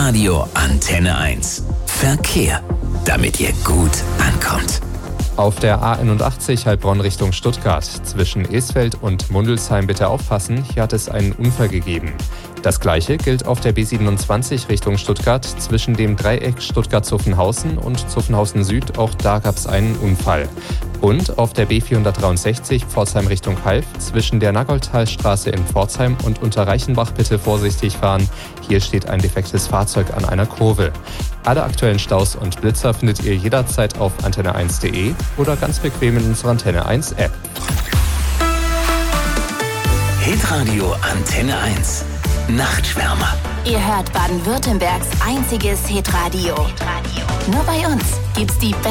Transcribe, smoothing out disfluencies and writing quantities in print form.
Hitradio Antenne 1. Verkehr, damit ihr gut ankommt. Auf der A81 Heilbronn Richtung Stuttgart. Zwischen Esfeld und Mundelsheim bitte aufpassen, hier hat es einen Unfall gegeben. Das gleiche gilt auf der B27 Richtung Stuttgart zwischen dem Dreieck Stuttgart-Zuffenhausen und Zuffenhausen Süd. Auch da gab es einen Unfall. Und auf der B463 Pforzheim Richtung Half zwischen der Nagoldtalstraße in Pforzheim und Unterreichenbach bitte vorsichtig fahren. Hier steht ein defektes Fahrzeug an einer Kurve. Alle aktuellen Staus und Blitzer findet ihr jederzeit auf antenne1.de oder ganz bequem in unserer Antenne 1 App. Hitradio Antenne 1. Nachtschwärmer. Ihr hört Baden-Württembergs einziges Hitradio. Nur bei uns gibt's die